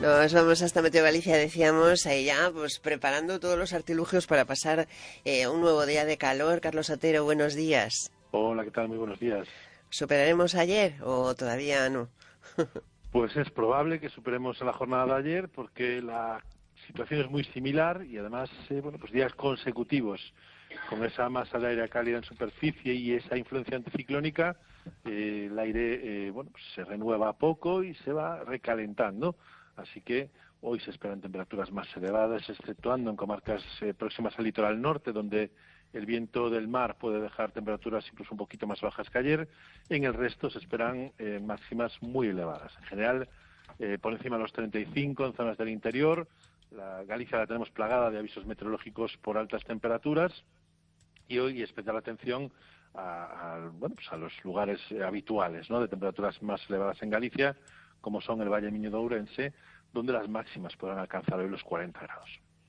Nos vamos hasta Meteo Galicia, decíamos, ahí ya pues preparando todos los artilugios para pasar un nuevo día de calor. Carlos Otero, buenos días. Hola, ¿qué tal? Muy buenos días. ¿Superaremos ayer o todavía no? Pues es probable que superemos la jornada de ayer porque la situación es muy similar y además, pues días consecutivos con esa masa de aire cálida en superficie y esa influencia anticiclónica, el aire se renueva poco y se va recalentando. Así que hoy se esperan temperaturas más elevadas, exceptuando en comarcas próximas al litoral norte, donde el viento del mar puede dejar temperaturas incluso un poquito más bajas que ayer. En el resto se esperan máximas muy elevadas. En general, por encima de los 35 en zonas del interior. La Galicia la tenemos plagada de avisos meteorológicos por altas temperaturas. Y hoy especial atención a los lugares habituales, ¿no?, de temperaturas más elevadas en Galicia, como son el Valle Miño de Ourense, donde las máximas podrán alcanzar hoy los 40 grados.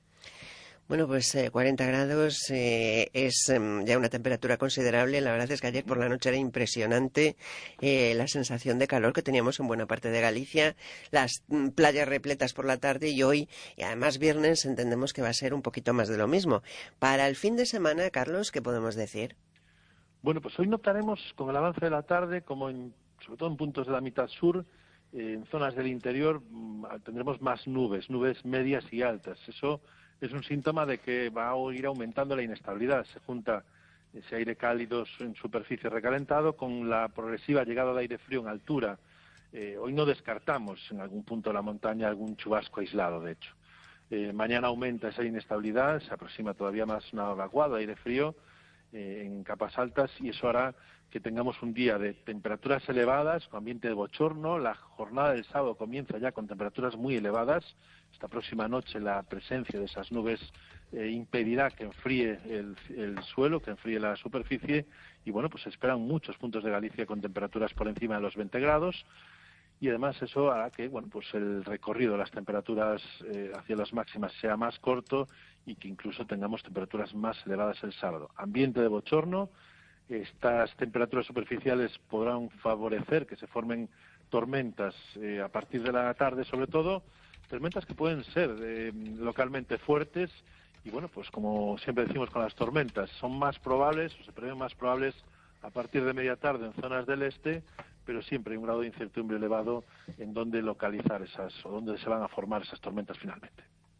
Bueno, pues 40 grados es ya una temperatura considerable. La verdad es que ayer por la noche era impresionante la sensación de calor que teníamos en buena parte de Galicia, las playas repletas por la tarde y hoy, y además viernes, entendemos que va a ser un poquito más de lo mismo. Para el fin de semana, Carlos, ¿qué podemos decir? Bueno, pues hoy notaremos con el avance de la tarde, sobre todo en puntos de la mitad sur, en zonas del interior tendremos más nubes medias y altas. Eso es un síntoma de que va a ir aumentando la inestabilidad. Se junta ese aire cálido en superficie recalentado con la progresiva llegada de aire frío en altura. Hoy no descartamos en algún punto de la montaña algún chubasco aislado, de hecho. Mañana aumenta esa inestabilidad, se aproxima todavía más una vaguada de aire frío en capas altas y eso hará que tengamos un día de temperaturas elevadas con ambiente de bochorno. La jornada del sábado comienza ya con temperaturas muy elevadas. Esta próxima noche la presencia de esas nubes impedirá que enfríe el suelo, que enfríe la superficie y pues se esperan muchos puntos de Galicia con temperaturas por encima de los 20 grados y además eso hará que el recorrido de las temperaturas hacia las máximas sea más corto y que incluso tengamos temperaturas más elevadas el sábado. Ambiente de bochorno. Estas temperaturas superficiales podrán favorecer que se formen tormentas a partir de la tarde, sobre todo, tormentas que pueden ser localmente fuertes y como siempre decimos con las tormentas, son más probables o se prevén más probables a partir de media tarde en zonas del este, pero siempre hay un grado de incertidumbre elevado en dónde localizar o dónde se van a formar esas tormentas finalmente.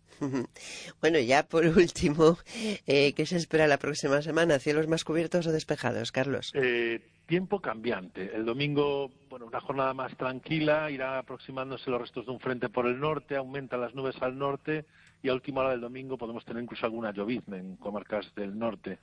Bueno, ya por último, ¿qué se espera la próxima semana? ¿Cielos más cubiertos o despejados, Carlos? Tiempo cambiante. El domingo, una jornada más tranquila, irá aproximándose los restos de un frente por el norte, aumentan las nubes al norte y a última hora del domingo podemos tener incluso alguna llovizna en comarcas del norte.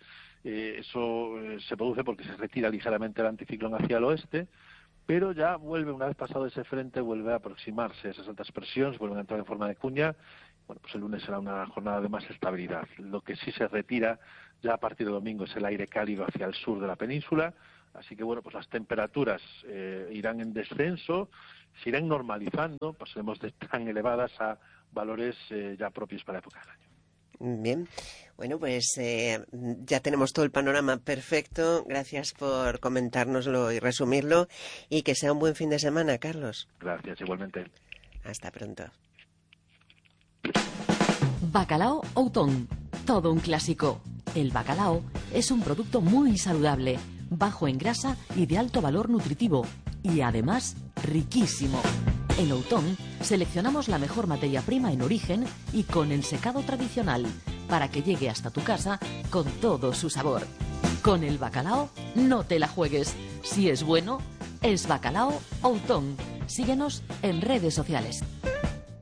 Eso se produce porque se retira ligeramente el anticiclón hacia el oeste, pero ya una vez pasado ese frente, vuelve a aproximarse esas altas presiones, vuelven a entrar en forma de cuña. El lunes será una jornada de más estabilidad. Lo que sí se retira ya a partir del domingo es el aire cálido hacia el sur de la península, así que las temperaturas irán en descenso, se irán normalizando, pasaremos de tan elevadas a valores ya propios para la época del año. Bien, bueno, pues ya tenemos todo el panorama perfecto. Gracias por comentárnoslo y resumirlo y que sea un buen fin de semana, Carlos. Gracias, igualmente. Hasta pronto. Bacalao Outón, todo un clásico. El bacalao es un producto muy saludable, bajo en grasa y de alto valor nutritivo, y además riquísimo. En Outón seleccionamos la mejor materia prima en origen y con ensecado tradicional, para que llegue hasta tu casa con todo su sabor. Con el bacalao no te la juegues. Si es bueno, es Bacalao Outón. Síguenos en redes sociales.